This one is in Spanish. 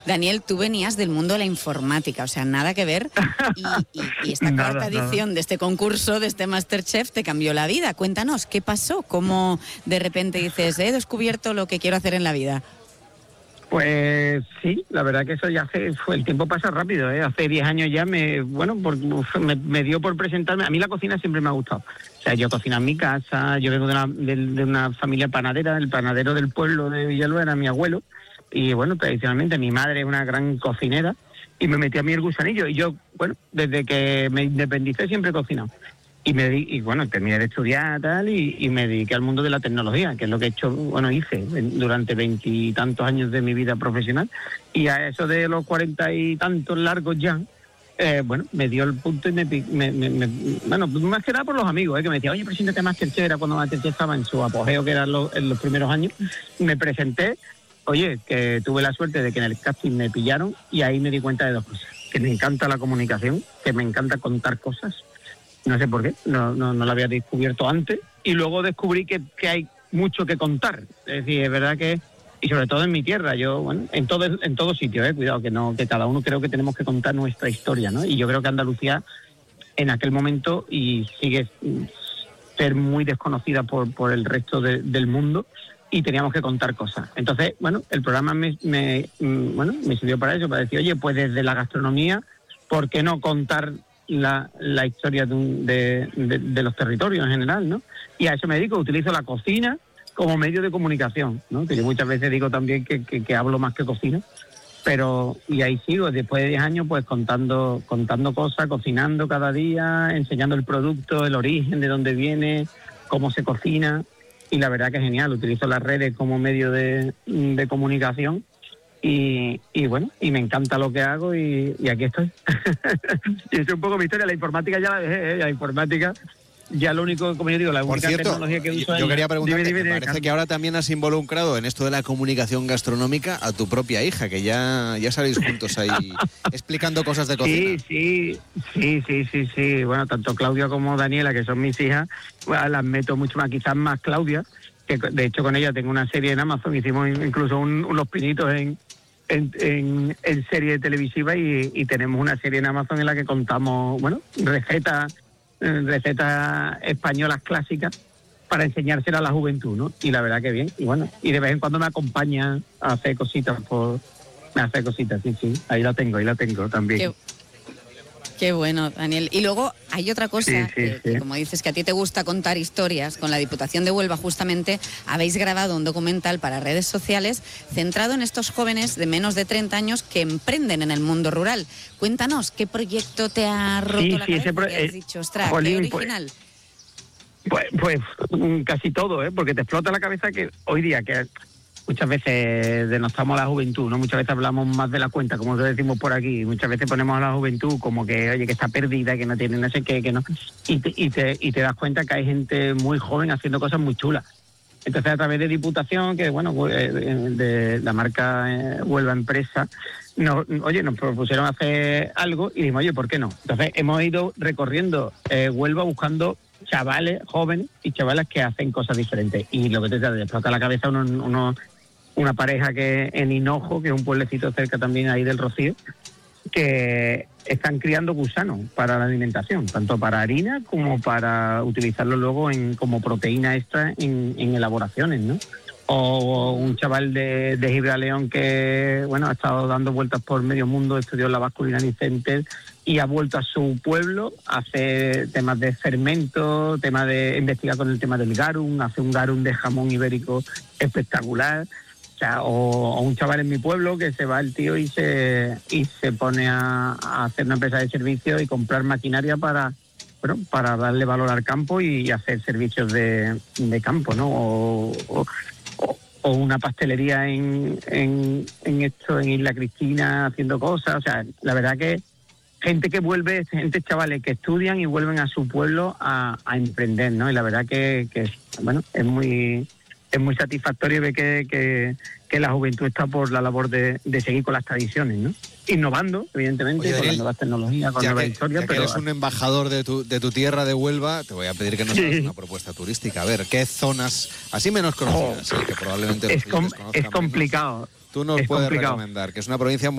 Daniel, tú venías del mundo de la informática, o sea, nada que ver, y esta cuarta edición de este concurso, de este MasterChef, te cambió la vida. Cuéntanos, ¿qué pasó? ¿Cómo de repente dices, he descubierto lo que quiero hacer en la vida? Pues sí, la verdad que eso ya el tiempo pasa rápido, ¿eh? Hace 10 años ya me dio por presentarme. A mí la cocina siempre me ha gustado. O sea, yo cocino en mi casa, yo vengo de una familia panadera, el panadero del pueblo de Villalba era mi abuelo, y bueno, tradicionalmente mi madre es una gran cocinera, y me metí a mí el gusanillo, y yo, bueno, desde que me independicé siempre he cocinado. Y bueno, terminé de estudiar tal y me dediqué al mundo de la tecnología, que es lo que hice durante 20 y tantos años de mi vida profesional. Y a eso de los 40 y tantos largos ya, me dio el punto y más que nada por los amigos, que me decían, oye, preséntate a MasterChef, era cuando MasterChef estaba en su apogeo, que eran en los primeros años. Me presenté, que tuve la suerte de que en el casting me pillaron y ahí me di cuenta de dos cosas: que me encanta la comunicación, que me encanta contar cosas. No sé por qué, no lo había descubierto antes, y luego descubrí que hay mucho que contar. Es decir, es verdad que, y sobre todo en mi tierra, yo, bueno, en todo sitio, cuidado, que cada uno creo que tenemos que contar nuestra historia, ¿no? Y yo creo que Andalucía en aquel momento y sigue ser muy desconocida por el resto del mundo, y teníamos que contar cosas. Entonces, bueno, el programa me sirvió para eso, para decir, oye, pues desde la gastronomía, ¿por qué no contar la historia de los territorios en general, ¿no? Y a eso me dedico, utilizo la cocina como medio de comunicación, ¿no? Que yo muchas veces digo también que hablo más que cocino, y ahí sigo, después de 10 años, pues contando cosas, cocinando cada día, enseñando el producto, el origen, de dónde viene, cómo se cocina, y la verdad que es genial, utilizo las redes como medio de comunicación. Y bueno, y me encanta lo que hago y aquí estoy. Y eso es un poco mi historia. La informática ya la dejé, la informática ya lo único, como yo digo, la única tecnología que uso. Yo quería preguntarte, me parece que ahora también has involucrado en esto de la comunicación gastronómica a tu propia hija, que ya salís juntos ahí explicando cosas de cocina. Sí. Bueno, tanto Claudia como Daniela, que son mis hijas, las meto mucho más, quizás más Claudia, que de hecho con ella tengo una serie en Amazon, hicimos incluso unos pinitos en serie televisiva, y tenemos una serie en Amazon en la que contamos, bueno, recetas españolas clásicas para enseñársela a la juventud, ¿no? Y la verdad que bien, y bueno, y de vez en cuando me acompaña a hacer cositas, sí, ahí la tengo también. Qué bueno, Daniel. Y luego hay otra cosa, que como dices, que a ti te gusta contar historias. Con la Diputación de Huelva justamente habéis grabado un documental para redes sociales centrado en estos jóvenes de menos de 30 años que emprenden en el mundo rural. Cuéntanos, ¿qué proyecto te ha roto la cabeza? ¿Qué has dicho? Ostras, qué original. Pues casi todo, porque te explota la cabeza que hoy día, que muchas veces denostamos a la juventud, ¿no? Muchas veces hablamos más de la cuenta, como decimos por aquí. Muchas veces ponemos a la juventud como que, oye, que está perdida, que no tiene no sé qué, que no. Y te das cuenta que hay gente muy joven haciendo cosas muy chulas. Entonces, a través de Diputación, que bueno, de la marca Huelva Empresa, nos propusieron hacer algo y dijimos, oye, ¿por qué no? Entonces, hemos ido recorriendo Huelva buscando chavales jóvenes y chavalas que hacen cosas diferentes. Y lo que te explota la cabeza, una pareja que en Hinojo, que es un pueblecito cerca también ahí del Rocío, que están criando gusanos para la alimentación, tanto para harina como para utilizarlo luego como proteína extra en elaboraciones, ¿no? O un chaval de Gibraleón que, bueno, ha estado dando vueltas por medio mundo, estudió en la Basque Culinary Center y ha vuelto a su pueblo a hacer temas de fermento, temas de investigar con el tema del garum, hace un garum de jamón ibérico espectacular. O un chaval en mi pueblo que se va el tío y se pone a hacer una empresa de servicios y comprar maquinaria para darle valor al campo y hacer servicios de campo, ¿no? O una pastelería en Isla Cristina haciendo cosas. O sea, la verdad que gente que vuelve, chavales que estudian y vuelven a su pueblo a emprender, ¿no? Y la verdad que bueno, es muy satisfactorio ver que la juventud está por la labor de seguir con las tradiciones, ¿no? Innovando, evidentemente. Oye, con las nuevas tecnologías, con nuevas historias. Pero eres un embajador de tu tierra de Huelva, te voy a pedir que nos hagas una propuesta turística. A ver, ¿qué zonas, así menos conocidas, que probablemente es complicado? Tú nos puedes recomendar, que es una provincia